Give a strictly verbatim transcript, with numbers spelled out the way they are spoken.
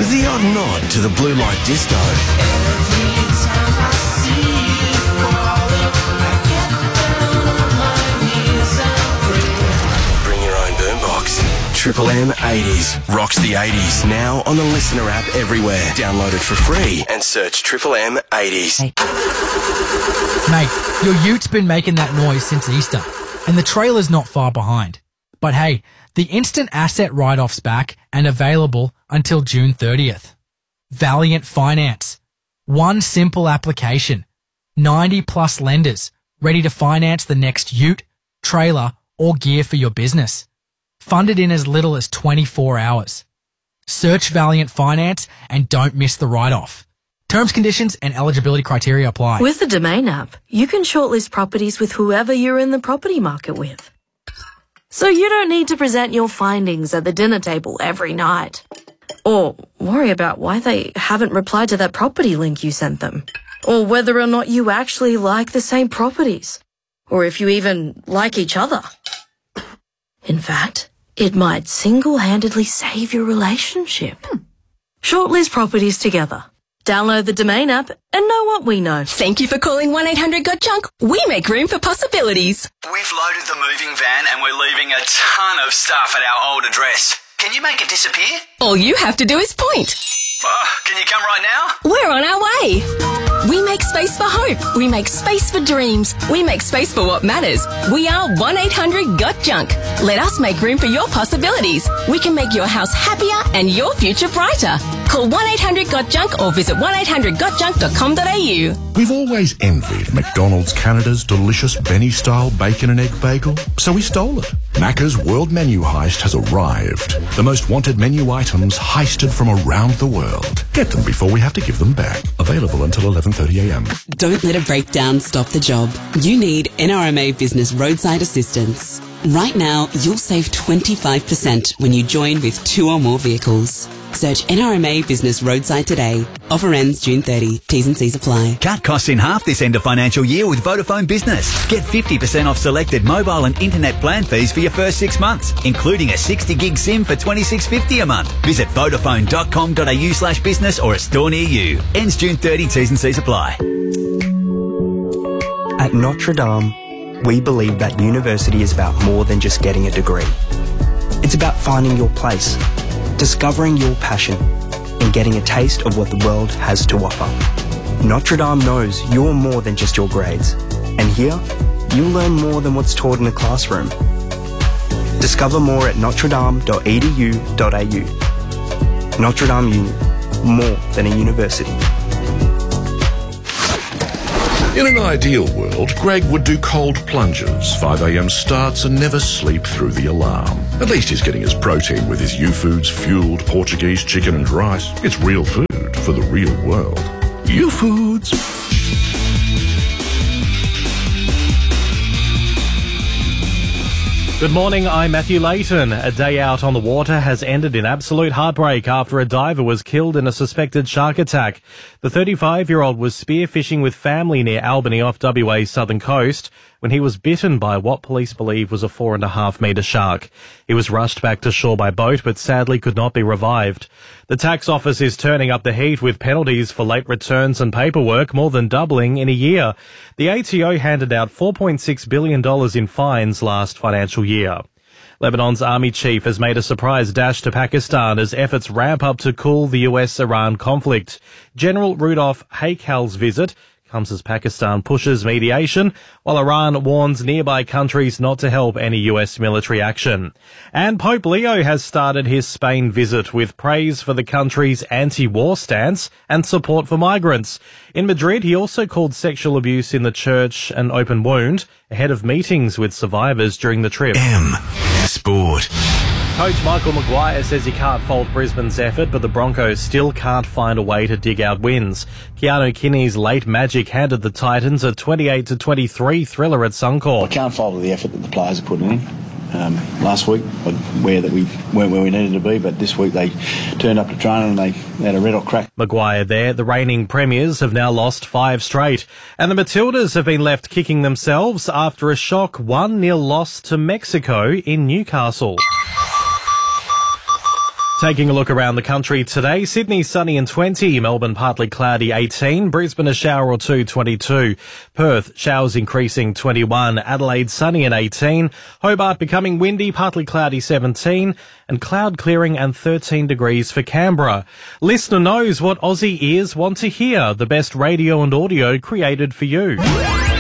with the odd nod to the blue light disco. Every time I see you falling, I get down on my knees and pray. Bring your own boombox. Triple M eighties rocks the eighties. Now on the Listener app everywhere. Download it for free and search Triple M eighties. Hey. Mate, your ute been making that noise since Easter, and the trailer's not far behind. But hey, the instant asset write-off's back and available until June thirtieth. Valiant Finance. One simple application. ninety plus lenders ready to finance the next ute, trailer, or gear for your business. Funded in as little as twenty-four hours. Search Valiant Finance and don't miss the write-off. Terms, conditions, and eligibility criteria apply. With the Domain app, you can shortlist properties with whoever you're in the property market with. So you don't need to present your findings at the dinner table every night. Or worry about why they haven't replied to that property link you sent them. Or whether or not you actually like the same properties. Or if you even like each other. In fact, it might single-handedly save your relationship. Hmm. Shortlist properties together. Download the Domain app and know what we know. Thank you for calling one eight hundred got junk. We make room for possibilities. We've loaded the moving van and we're leaving a ton of stuff at our old address. Can you make it disappear? All you have to do is point. Oh, can you come right now? We're on our way. We make space for hope. We make space for dreams. We make space for what matters. We are one eight hundred got junk. Let us make room for your possibilities. We can make your house happier and your future brighter. Call one eight hundred got junk or visit one eight hundred got junk dot com dot a u. We've always envied McDonald's Canada's delicious Benny-style bacon and egg bagel, so we stole it. Macca's World Menu Heist has arrived. The most wanted menu items heisted from around the world. Get them before we have to give them back. Available until eleven thirty a m. Don't let a breakdown stop the job. You need N R M A Business Roadside Assistance. Right now, you'll save twenty-five percent when you join with two or more vehicles. Search N R M A Business Roadside today. Offer ends June thirtieth. T's and C's apply. Cut costs in half this end of financial year with Vodafone Business. Get fifty percent off selected mobile and internet plan fees for your first six months, including a sixty gig SIM for twenty-six fifty a month. Visit vodafone dot com dot a u slash business or a store near you. Ends June thirtieth. T's and C's apply. At Notre Dame, we believe that university is about more than just getting a degree. It's about finding your place, discovering your passion, and getting a taste of what the world has to offer. Notre Dame knows you're more than just your grades, and here, you'll learn more than what's taught in a classroom. Discover more at notre dame dot e d u dot a u. Notre Dame Union, more than a university. In an ideal world, Greg would do cold plunges, five a m starts and never sleep through the alarm. At least he's getting his protein with his U-Foods fueled Portuguese chicken and rice. It's real food for the real world. U-Foods. Good morning, I'm Matthew Layton. A day out on the water has ended in absolute heartbreak after a diver was killed in a suspected shark attack. The thirty-five-year-old was spearfishing with family near Albany off W A's southern coast when he was bitten by what police believe was a four and a half metre shark. He was rushed back to shore by boat but sadly could not be revived. The tax office is turning up the heat with penalties for late returns and paperwork more than doubling in a year. The A T O handed out four point six billion dollars in fines last financial year. Lebanon's army chief has made a surprise dash to Pakistan as efforts ramp up to cool the U S Iran conflict. General Rudolph Heikel's visit comes as Pakistan pushes mediation, while Iran warns nearby countries not to help any U S military action. And Pope Leo has started his Spain visit with praise for the country's anti-war stance and support for migrants. In Madrid, he also called sexual abuse in the church an open wound ahead of meetings with survivors during the trip. M Sport. Coach Michael Maguire says he can't fault Brisbane's effort, but the Broncos still can't find a way to dig out wins. Keanu Kinney's late magic handed the Titans a twenty-eight to twenty-three thriller at Suncorp. I can't fault the effort that the players are putting in. Um, last week, where that we weren't where we needed to be, but this week they turned up to training and they had a red hot crack. Maguire there. The reigning premiers have now lost five straight, and the Matildas have been left kicking themselves after a shock one nil loss to Mexico in Newcastle. Taking a look around the country today, Sydney sunny and twenty, Melbourne partly cloudy eighteen, Brisbane a shower or two twenty-two, Perth showers increasing twenty-one, Adelaide sunny and eighteen, Hobart becoming windy, partly cloudy seventeen, and cloud clearing and thirteen degrees for Canberra. Listener knows what Aussie ears want to hear, the best radio and audio created for you.